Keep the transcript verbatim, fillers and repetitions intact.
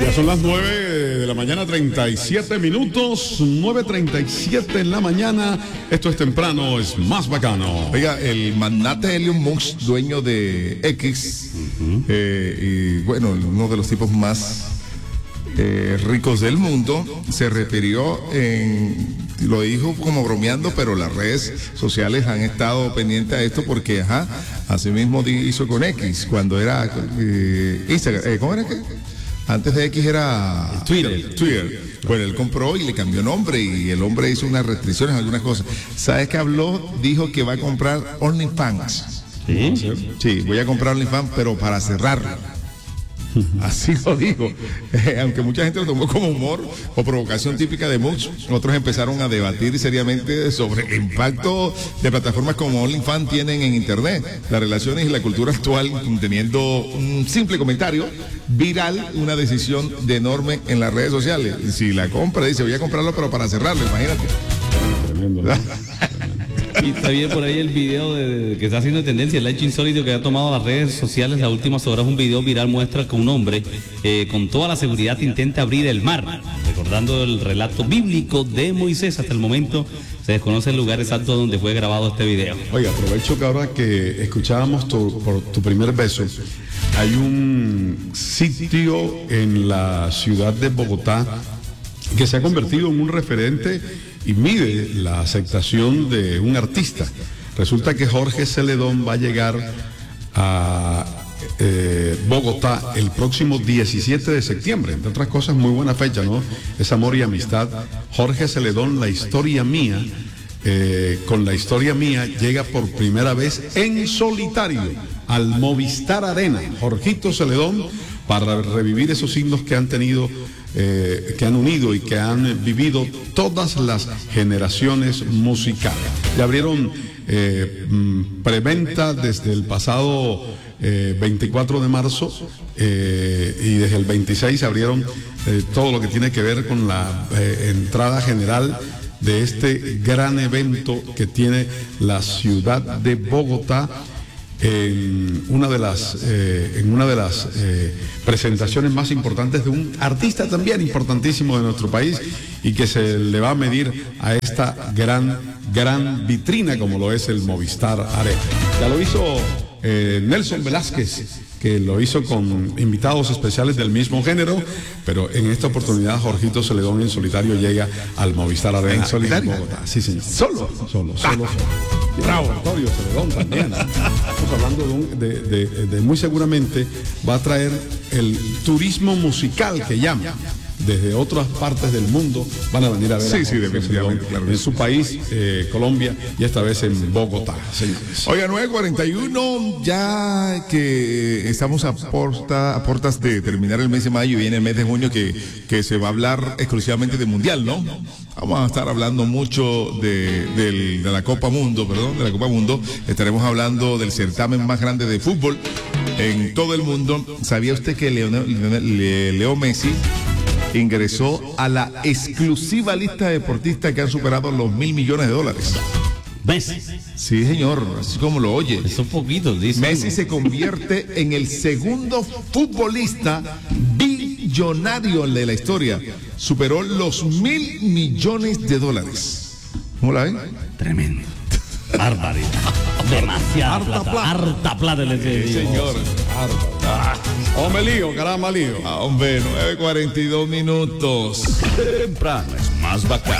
Ya son las nueve de la mañana, treinta y siete minutos, nueve treinta y siete en la mañana. Esto es temprano, es más bacano. Oiga, el magnate Elon Musk, dueño de X, uh-huh. eh, y bueno, uno de los tipos más eh, ricos del mundo, se refirió en, lo dijo como bromeando, pero las redes sociales han estado pendientes a esto porque, ajá, así mismo hizo con X, cuando era eh, Instagram, eh, ¿cómo era que? Antes de X era Twitter. Twitter. Bueno, él compró y le cambió nombre y el hombre hizo unas restricciones, algunas cosas. ¿Sabes qué habló? Dijo que va a comprar OnlyFans. ¿Sí? Sí, voy a comprar OnlyFans, pero para cerrarlo. Así lo dijo. Eh, aunque mucha gente lo tomó como humor o provocación típica de Musk, otros empezaron a debatir seriamente sobre el impacto de plataformas como OnlyFans tienen en Internet, las relaciones y la cultura actual, teniendo un simple comentario viral, una decisión de enorme en las redes sociales. Si la compra, dice, voy a comprarlo, pero para cerrarlo, imagínate. Tremendo, ¿no? Y está bien por ahí el video de, de, que está haciendo tendencia, el hecho insólito que ha tomado las redes sociales las últimas horas. Un video viral muestra que un hombre eh, con toda la seguridad intenta abrir el mar, recordando el relato bíblico de Moisés. Hasta el momento se desconoce el lugar exacto donde fue grabado este video. Oiga, aprovecho que ahora que escuchábamos tu, por tu primer beso, hay un sitio en la ciudad de Bogotá que se ha convertido en un referente y mide la aceptación de un artista. Resulta que Jorge Celedón va a llegar a eh, Bogotá el próximo diecisiete de septiembre. Entre otras cosas, muy buena fecha, ¿no? Es amor y amistad. Jorge Celedón, la historia mía, eh, con la historia mía, llega por primera vez en solitario al Movistar Arena. Jorgito Celedón, para revivir esos signos que han tenido, eh, que han unido y que han vivido todas las generaciones musicales. Ya abrieron eh, preventa desde el pasado eh, veinticuatro de marzo eh, y desde el veintiséis abrieron eh, todo lo que tiene que ver con la eh, entrada general de este gran evento que tiene la ciudad de Bogotá, en una de las eh, en una de las eh, presentaciones más importantes de un artista también importantísimo de nuestro país y que se le va a medir a esta gran gran vitrina como lo es el Movistar Arena. Ya lo hizo eh, Nelson Velázquez, que lo hizo con invitados especiales del mismo género, pero en esta oportunidad Jorgito Celedón en solitario llega al Movistar Arena. ¿En solitario? En Bogotá. Sí, señor. ¿Solo? Solo, solo, solo. Bravo, Antonio Celedón también. Estamos hablando de, un, de, de, de muy seguramente va a traer el turismo musical que llama. Desde otras partes del mundo van a venir a ver sí, a sí, definitivamente, claro, en su país, eh, Colombia, y esta vez en Bogotá, señores. Oiga, nueve cuarenta y uno, ya que estamos a, porta, a portas de terminar el mes de mayo y viene el mes de junio que, que se va a hablar exclusivamente de Mundial, ¿no? Vamos a estar hablando mucho de, de, de la Copa Mundo, perdón, de la Copa Mundo. Estaremos hablando del certamen más grande de fútbol en todo el mundo. ¿Sabía usted que Leo, Leo, Leo Messi ingresó a la exclusiva lista de deportistas que han superado los mil millones de dólares? Messi. Sí, señor, así como lo oye. Son poquitos, dice. Messi se convierte en el segundo futbolista billonario de la historia. Superó los mil millones de dólares. ¿Cómo la ven? Tremendo. Barbaridad. Demasiada Harta plata. plata. Harta plata le Sí, digo. señor. Ah, hombre lío, caramba lío. Ah, hombre, nueve cuarenta y dos minutos. Temprano es más bacán.